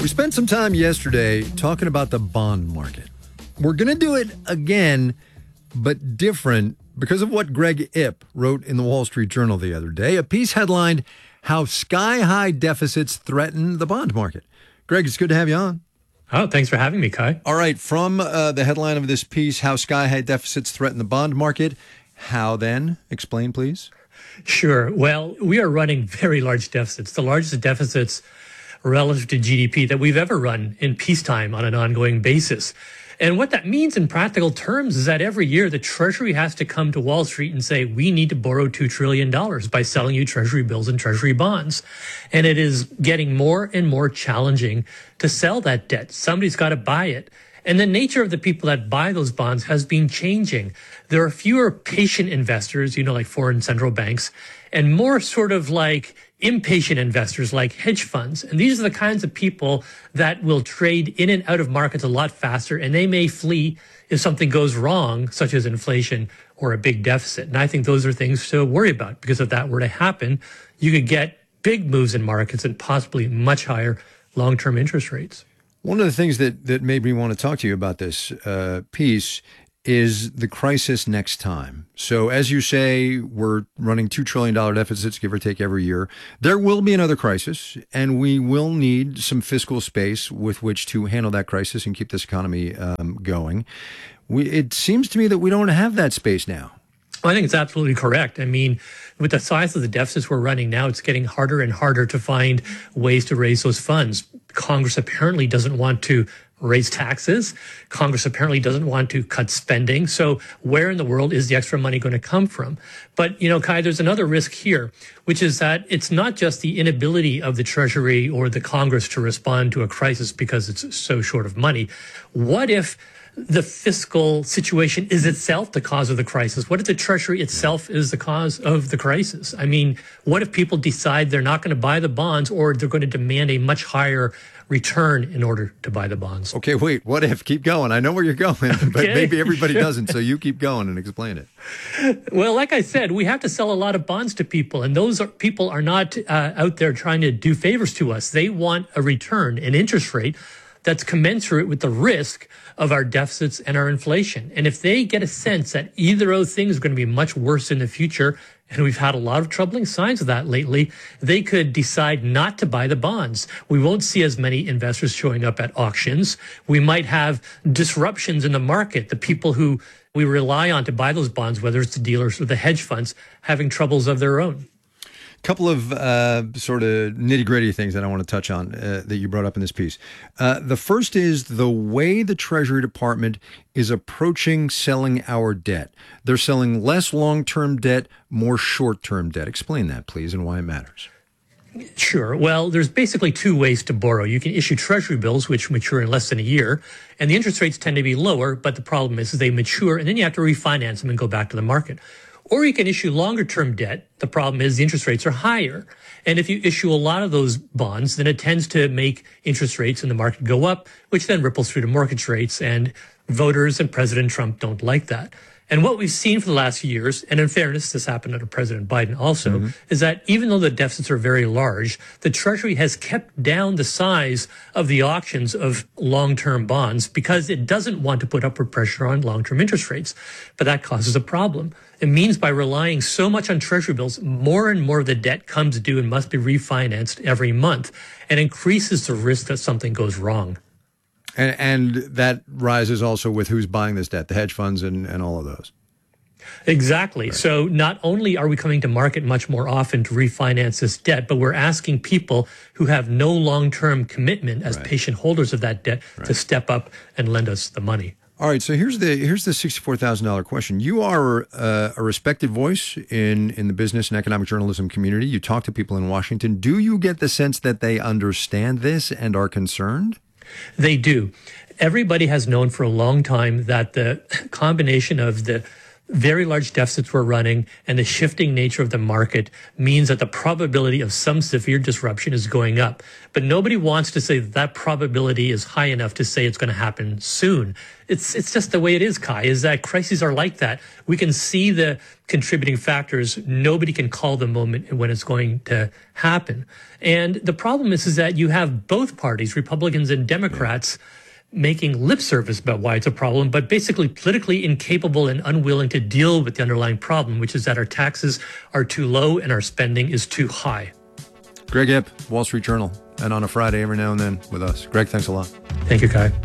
We spent some time yesterday talking about the bond market. We're going to do it again, but different because of what Greg Ip wrote in the Wall Street Journal the other day. A piece headlined, How Sky-High Deficits Threaten the Bond Market. Greg, it's good to have you on. Oh, thanks for having me, Kai. All right, from the headline of this piece, How Sky-High Deficits Threaten the Bond Market. How then? Explain, please. Sure. Well, we are running very large deficits, the largest deficits relative to GDP that we've ever run in peacetime on an ongoing basis. And what that means in practical terms is that every year the Treasury has to come to Wall Street and say, we need to borrow $2 trillion by selling you Treasury bills and Treasury bonds. And it is getting more and more challenging to sell that debt. Somebody's got to buy it. And the nature of the people that buy those bonds has been changing. There are fewer patient investors, like foreign central banks, and more sort of like impatient investors like hedge funds. And these are the kinds of people that will trade in and out of markets a lot faster, and they may flee if something goes wrong, such as inflation or a big deficit. And I think those are things to worry about, because if that were to happen, you could get big moves in markets and possibly much higher long-term interest rates. One of the things that made me want to talk to you about this piece is the crisis next time. So as you say, we're running $2 trillion deficits, give or take, every year. There will be another crisis, and we will need some fiscal space with which to handle that crisis and keep this economy going. It seems to me that we don't have that space now. I think it's absolutely correct. I mean, with the size of the deficits we're running now, it's getting harder and harder to find ways to raise those funds. Congress apparently doesn't want to raise taxes. Congress apparently doesn't want to cut spending. So where in the world is the extra money going to come from? But, Kai, there's another risk here, which is that it's not just the inability of the Treasury or the Congress to respond to a crisis because it's so short of money. What if the fiscal situation is itself the cause of the crisis? What if the Treasury itself is the cause of the crisis? I mean, what if people decide they're not going to buy the bonds, or they're going to demand a much higher return in order to buy the bonds? Okay, wait, what if? Keep going. I know where you're going, but maybe everybody doesn't, so you keep going and explain it. Well, like I said, we have to sell a lot of bonds to people, and people are not out there trying to do favors to us. They want a return, an interest rate that's commensurate with the risk of our deficits and our inflation. And if they get a sense that either of those things are going to be much worse in the future, and we've had a lot of troubling signs of that lately, they could decide not to buy the bonds. We won't see as many investors showing up at auctions. We might have disruptions in the market. The people who we rely on to buy those bonds, whether it's the dealers or the hedge funds, having troubles of their own. Couple of sort of nitty-gritty things that I want to touch on that you brought up in this piece. The first is the way the Treasury Department is approaching selling our debt. They're selling less long-term debt, more short-term debt. Explain that, please, and why it matters. Sure. Well, there's basically two ways to borrow. You can issue Treasury bills, which mature in less than a year, and the interest rates tend to be lower, but the problem is they mature, and then you have to refinance them and go back to the market. Or you can issue longer-term debt. The problem is the interest rates are higher. And if you issue a lot of those bonds, then it tends to make interest rates in the market go up, which then ripples through to mortgage rates. And voters and President Trump don't like that. And what we've seen for the last few years, and in fairness, this happened under President Biden also, is that even though the deficits are very large, the Treasury has kept down the size of the auctions of long-term bonds because it doesn't want to put upward pressure on long-term interest rates. But that causes a problem. It means by relying so much on Treasury bills, more and more of the debt comes due and must be refinanced every month, and increases the risk that something goes wrong. And that rises also with who's buying this debt, the hedge funds and all of those. Exactly. Right. So not only are we coming to market much more often to refinance this debt, but we're asking people who have no long-term commitment as patient holders of that debt to step up and lend us the money. All right, so here's the $64,000 question. You are a respected voice in the business and economic journalism community. You talk to people in Washington. Do you get the sense that they understand this and are concerned? They do. Everybody has known for a long time that the combination of the very large deficits we're running, and the shifting nature of the market means that the probability of some severe disruption is going up. But nobody wants to say that probability is high enough to say it's going to happen soon. It's just the way it is, Kai, is that crises are like that. We can see the contributing factors. Nobody can call the moment when it's going to happen. And the problem is that you have both parties, Republicans and Democrats, making lip service about why it's a problem, but basically politically incapable and unwilling to deal with the underlying problem, which is that our taxes are too low and our spending is too high. Greg Ip, Wall Street Journal, and on a Friday every now and then with us. Greg, thanks a lot. Thank you, Kai.